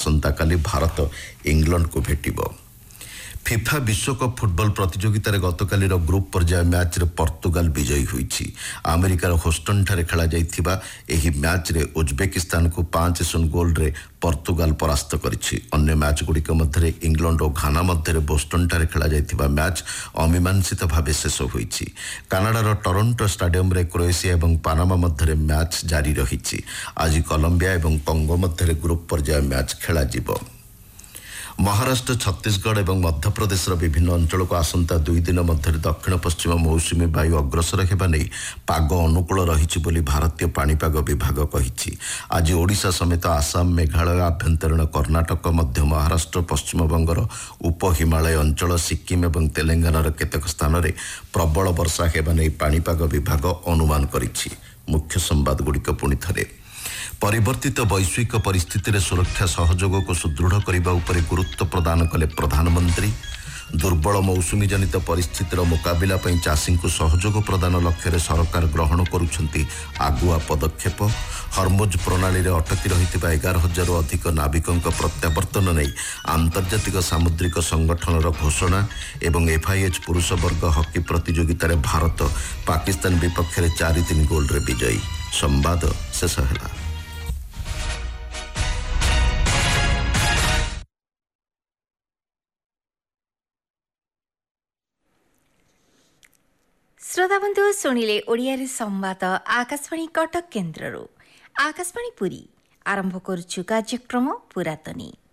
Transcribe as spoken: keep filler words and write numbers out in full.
ଆସନ୍ତାକାଲି ଭାରତ ଇଂଲଣ୍ଡକୁ ଭେଟିବ। ଫିଫା ବିଶ୍ୱକପ୍ ଫୁଟବଲ ପ୍ରତିଯୋଗିତାରେ ଗତକାଲିର ଗ୍ରୁପ୍ ପର୍ଯ୍ୟାୟ ମ୍ୟାଚ୍ରେ ପର୍ତ୍ତୁଗାଲ ବିଜୟୀ ହୋଇଛି। ଆମେରିକାର ହୋଷ୍ଟନଠାରେ ଖେଳାଯାଇଥିବା ଏହି ମ୍ୟାଚ୍ରେ ଉଜବେକିସ୍ତାନକୁ ପାଞ୍ଚ ଶୂନ ଗୋଲ୍ରେ ପର୍ତ୍ତୁଗାଲ ପରାସ୍ତ କରିଛି। ଅନ୍ୟ ମ୍ୟାଚ୍ଗୁଡ଼ିକ ମଧ୍ୟରେ ଇଂଲଣ୍ଡ ଓ ଘାନା ମଧ୍ୟରେ ବୋଷ୍ଟନଠାରେ ଖେଳାଯାଇଥିବା ମ୍ୟାଚ୍ ଅମୀମାଂସିତ ଭାବେ ଶେଷ ହୋଇଛି। କାନାଡାର ଟରୋଣ୍ଟୋ ଷ୍ଟାଡିୟମରେ କ୍ରୋଏସିଆ ଏବଂ ପାନାମା ମଧ୍ୟରେ ମ୍ୟାଚ୍ ଜାରି ରହିଛି। ଆଜି କଲମ୍ବିଆ ଏବଂ କଙ୍ଗୋ ମଧ୍ୟରେ ଗ୍ରୁପ୍ ପର୍ଯ୍ୟାୟ ମ୍ୟାଚ୍ ଖେଳାଯିବ। ମହାରାଷ୍ଟ୍ର, ଛତିଶଗଡ଼ ଏବଂ ମଧ୍ୟପ୍ରଦେଶର ବିଭିନ୍ନ ଅଞ୍ଚଳକୁ ଆସନ୍ତା ଦୁଇ ଦିନ ମଧ୍ୟରେ ଦକ୍ଷିଣ ପଶ୍ଚିମ ମୌସୁମୀ ବାୟୁ ଅଗ୍ରସର ହେବା ନେଇ ପାଗ ଅନୁକୂଳ ରହିଛି ବୋଲି ଭାରତୀୟ ପାଣିପାଗ ବିଭାଗ କହିଛି। ଆଜି ଓଡ଼ିଶା ସମେତ ଆସାମ, ମେଘାଳୟ, ଆଭ୍ୟନ୍ତରୀଣ କର୍ଣ୍ଣାଟକ, ମଧ୍ୟ ମହାରାଷ୍ଟ୍ର, ପଶ୍ଚିମବଙ୍ଗର ଉପ ହିମାଳୟ ଅଞ୍ଚଳ, ସିକିମ୍ ଏବଂ ତେଲେଙ୍ଗାନାର କେତେକ ସ୍ଥାନରେ ପ୍ରବଳ ବର୍ଷା ହେବା ନେଇ ପାଣିପାଗ ବିଭାଗ ଅନୁମାନ କରିଛି। ମୁଖ୍ୟ ସମ୍ବାଦଗୁଡ଼ିକ ପୁଣି ଥରେ। ପରିବର୍ତ୍ତିତ ବୈଶ୍ୱିକ ପରିସ୍ଥିତିରେ ସୁରକ୍ଷା ସହଯୋଗକୁ ସୁଦୃଢ଼ କରିବା ଉପରେ ଗୁରୁତ୍ୱ ପ୍ରଦାନ କଲେ ପ୍ରଧାନମନ୍ତ୍ରୀ। ଦୁର୍ବଳ ମୌସୁମୀ ଜନିତ ପରିସ୍ଥିତିର ମୁକାବିଲା ପାଇଁ ଚାଷୀଙ୍କୁ ସହଯୋଗ ପ୍ରଦାନ ଲକ୍ଷ୍ୟରେ ସରକାର ଗ୍ରହଣ କରୁଛନ୍ତି ଆଗୁଆ ପଦକ୍ଷେପ। ହର୍ମୁଜ ପ୍ରଣାଳୀରେ ଅଟକି ରହିଥିବା ଏଗାର ହଜାରରୁ ଅଧିକ ନାବିକଙ୍କ ପ୍ରତ୍ୟାବର୍ତ୍ତନ ନେଇ ଆନ୍ତର୍ଜାତିକ ସାମୁଦ୍ରିକ ସଂଗଠନର ଘୋଷଣା ଏବଂ ଏଫ୍ଆଇଏଚ୍ ପୁରୁଷ ବର୍ଗ ହକି ପ୍ରତିଯୋଗିତାରେ ଭାରତ ପାକିସ୍ତାନ ବିପକ୍ଷରେ ଚାରି ତିନି ଗୋଲ୍ରେ ବିଜୟୀ। ସମ୍ବାଦ ଶେଷ ହେଲା। ଶ୍ରୋତାବନ୍ଧୁ ଶୁଣିଲେ ଓଡ଼ିଆରେ ସମ୍ବାଦ ଆକାଶବାଣୀ କଟକ କେନ୍ଦ୍ରରୁ। ଆକାଶବାଣୀ ପୁରୀ ଆରମ୍ଭ କରୁଛୁ କାର୍ଯ୍ୟକ୍ରମ ପୁରାତନୀ।